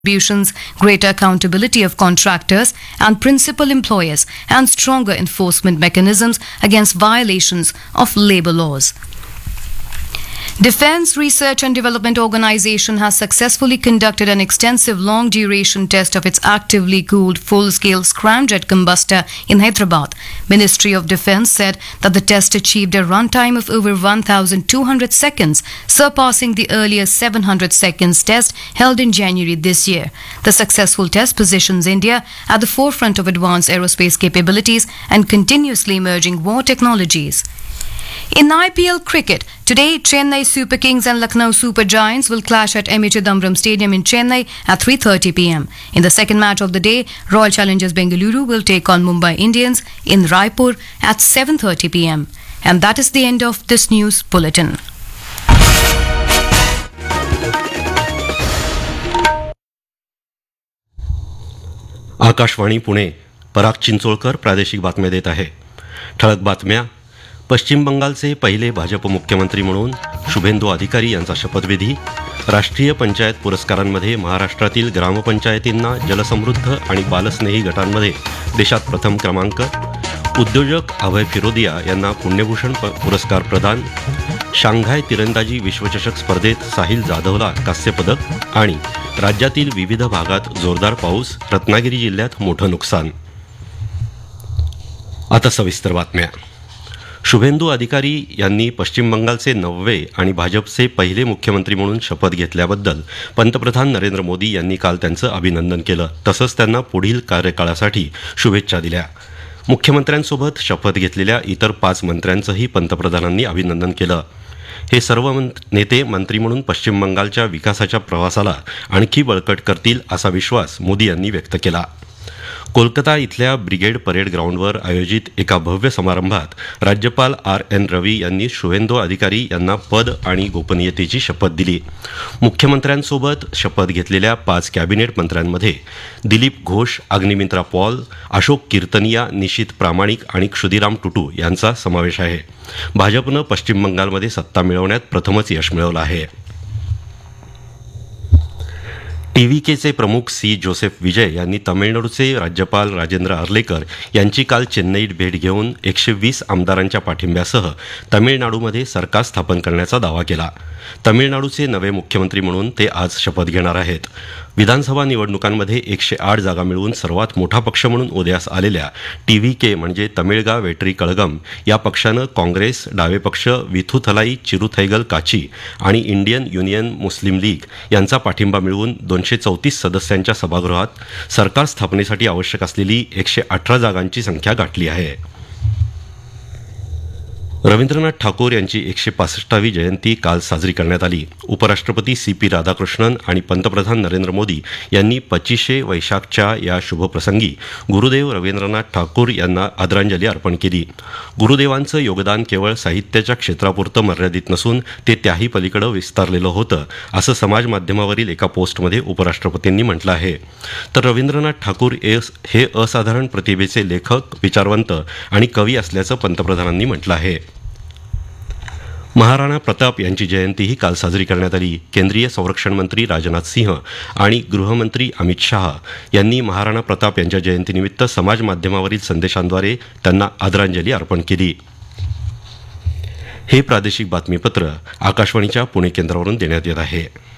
contributions, greater accountability of contractors and principal employers, and stronger enforcement mechanisms against violations of labour laws. Defence Research and Development Organisation has successfully conducted an extensive long-duration test of its actively cooled full-scale scramjet combustor in Hyderabad. Ministry of Defence said that the test achieved a runtime of over 1,200 seconds, surpassing the earlier 700 seconds test held in January this year. The successful test positions India at the forefront of advanced aerospace capabilities and continuously emerging war technologies. In IPL cricket, today Chennai Super Kings and Lucknow Super Giants will clash at M.A. Chidambaram Stadium in Chennai at 3:30 p.m. In the second match of the day, Royal Challengers Bengaluru will take on Mumbai Indians in Raipur at 7:30 p.m. And that is the end of this news bulletin. Akashvani Pune. पराग चिंचोळकर प्रादेशिक बातम्या देत आहे. ठळक बातम्या. पश्चिम बंगालचे पहिले भाजप मुख्यमंत्री म्हणून शुभेंदू अधिकारी यांचा शपथविधी. राष्ट्रीय पंचायत पुरस्कारांमध्ये महाराष्ट्रातील ग्रामपंचायतींना जलसमृद्ध आणि बालस्नेही गटांमध्ये देशात प्रथम क्रमांक. उद्योजक अभय फिरोदिया यांना पुण्यभूषण पुरस्कार प्रदान. शांघाय तिरंदाजी विश्वचषक स्पर्धेत साहिल जाधवला कांस्य पदक. आणि राज्यातील विविध भागात जोरदार पाऊस, रत्नागिरी जिल्ह्यात मोठं नुकसान. आता सविस्तर बातम्या. शुभेंदू अधिकारी यांनी पश्चिम बंगालचे 9वे आणि भाजपचे पहिले मुख्यमंत्री म्हणून शपथ घेतल्याबद्दल पंतप्रधान नरेंद्र मोदी यांनी काल त्यांचं अभिनंदन केलं. तसंच त्यांना पुढील कार्यकाळासाठी शुभेच्छा दिल्या. मुख्यमंत्र्यांसोबत शपथ घेतलेल्या इतर 5 मंत्र्यांचंही पंतप्रधानांनी अभिनंदन केलं. हे सर्व नेते मंत्री म्हणून पश्चिम बंगालच्या विकासाच्या प्रवासाला आणखी बळकट करतील असा विश्वास मोदी यांनी व्यक्त केला. कोलकाता इथल्या ब्रिगेड परेड ग्राउंडवर आयोजित एका भव्य समारंभात राज्यपाल R.N. रवी यांनी शुभेंदू अधिकारी यांना पद आणि गोपनीयतेची शपथ दिली. मुख्यमंत्र्यांसोबत शपथ घेतलेल्या 5 कॅबिनेट मंत्र्यांमध्ये दिलीप घोष, अग्निमित्रा पॉल, अशोक कीर्तनिया, निशित प्रामाणिक आणि क्षुदीराम टुटू यांचा समावेश आहे. भाजपनं पश्चिम बंगालमध्ये सत्ता मिळवण्यात प्रथमच यश मिळवलं आहे. टीव्हीकेचे प्रमुख सी. जोसेफ विजय यांनी तामिळनाडूचे राज्यपाल राजेंद्र अर्लेकर यांची काल चेन्नईत भेट घेऊन 120 आमदारांच्या पाठिंब्यासह तामिळनाडूमध्ये सरकार स्थापन करण्याचा दावा केला. तामिळनाडूचे नवे मुख्यमंत्री म्हणून ते आज शपथ घेणार आहेत. विधानसभा निवडणुकांमध्ये 108 जागा मिळवून सर्वात मोठा पक्ष म्हणून उदयास आलेल्या टीव्हीके म्हणजे तमिळगा वेट्री कळगम या पक्षानं काँग्रेस, डावे पक्ष विथुथलाई चिरुथैगल काची आणि इंडियन युनियन मुस्लिम लीग यांचा पाठिंबा मिळवून 234 सदस्यांच्या सभागृहात सरकार स्थापनेसाठी आवश्यक असलेली 118 जागांची संख्या गाठली आहे. रवींद्रनाथ ठाकूर यांची 165वी जयंती काल साजरी करण्यात आली. उपराष्ट्रपती C.P. राधाकृष्णन आणि पंतप्रधान नरेंद्र मोदी यांनी 25 वैशाखच्या या शुभप्रसंगी गुरुदेव रवींद्रनाथ ठाकूर यांना आदरांजली अर्पण केली. गुरुदेवांचं योगदान केवळ साहित्याच्या क्षेत्रापुरतं मर्यादित नसून ते त्याही पलीकडं विस्तारलेलं होतं, असं समाज माध्यमावरील एका पोस्टमध्ये उपराष्ट्रपतींनी म्हटलं आहे. तर रवींद्रनाथ ठाकूर हे असाधारण प्रतिभेचे लेखक, विचारवंत आणि कवी असल्याचं पंतप्रधानांनी म्हटलं आहे. महाराणा प्रताप यांची जयंतीही काल साजरी करण्यात आली. केंद्रीय संरक्षण मंत्री राजनाथ सिंह आणि गृहमंत्री अमित शाह यांनी महाराणा प्रताप यांच्या जयंतीनिमित्त समाज माध्यमावरील संदेशांद्वारे त्यांना आदरांजली अर्पण केली. हे प्रादेशिक बातमीपत्र आकाशवाणीच्या पुणे केंद्रावरून देण्यात येत आहे.